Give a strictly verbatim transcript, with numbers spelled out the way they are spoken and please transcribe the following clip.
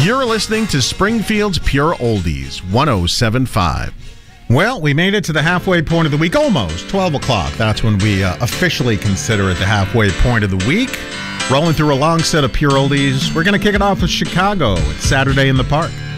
You're listening to Springfield's Pure Oldies, one oh seven point five. Well, we made it to the halfway point of the week, almost. twelve o'clock. That's when we uh, officially consider it the halfway point of the week. Rolling through a long set of Pure Oldies. We're going to kick it off with Chicago. It's Saturday in the Park.